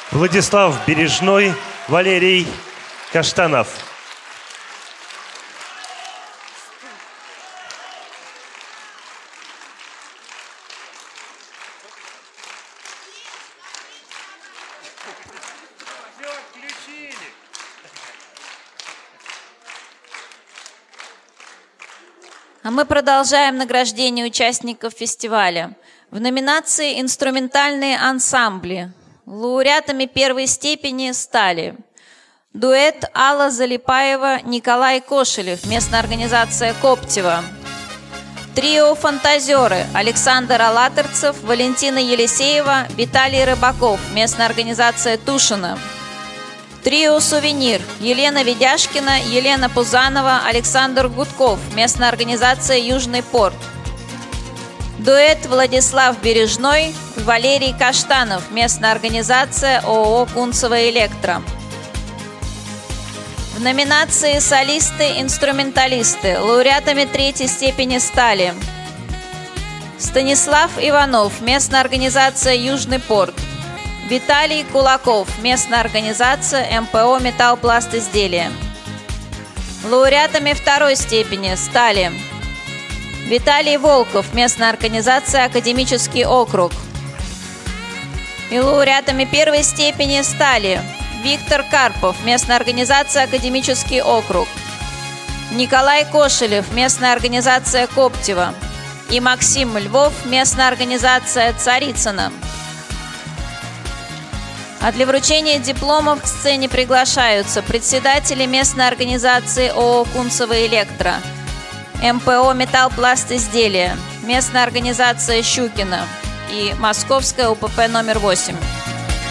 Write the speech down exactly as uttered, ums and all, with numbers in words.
Владислав Бережной, Валерий Каштанов. А мы продолжаем награждение участников фестиваля. В номинации «Инструментальные ансамбли» лауреатами первой степени стали дуэт Алла Залипаева, Николай Кошелев, местная организация Коптева, трио «Фантазеры» Александр Алаторцев, Валентина Елисеева, Виталий Рыбаков, местная организация Тушино, трио «Сувенир» Елена Ведяшкина, Елена Пузанова, Александр Гудков, местная организация Южный порт. Дуэт Владислав Бережной, Валерий Каштанов, местная организация ООО «Кунцево Электро». В номинации «Солисты-инструменталисты» лауреатами третьей степени стали Станислав Иванов, местная организация Южный порт, Виталий Кулаков, местная организация эм пэ о «Металлпласт изделия». Лауреатами второй степени стали Виталий Волков, местная организация «Академический округ». И лауреатами первой степени стали Виктор Карпов, местная организация «Академический округ», Николай Кошелев, местная организация Коптева, и Максим Львов, местная организация Царицына. А для вручения дипломов к сцене приглашаются председатели местной организации ООО «Кунцево Электро», эм пэ о «Металлпласт изделия», местная организация Щукина и Московская УПП номер восемь.